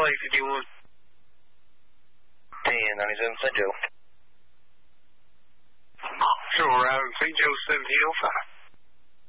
LA51. 1097 St. Joe. Sure, routing St. Joe 1705.